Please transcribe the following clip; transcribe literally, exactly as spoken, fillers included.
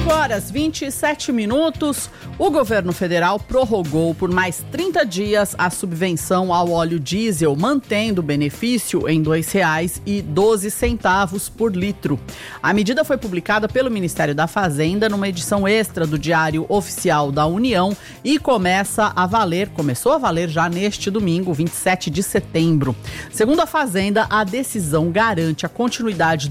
cinco horas e vinte e sete minutos, o governo federal prorrogou por mais trinta dias a subvenção ao óleo diesel, mantendo o benefício em dois reais e doze centavos por litro. A medida foi publicada pelo Ministério da Fazenda numa edição extra do Diário Oficial da União e começa a valer, começou a valer já neste domingo, vinte e sete de setembro. Segundo a Fazenda, a decisão garante a continuidade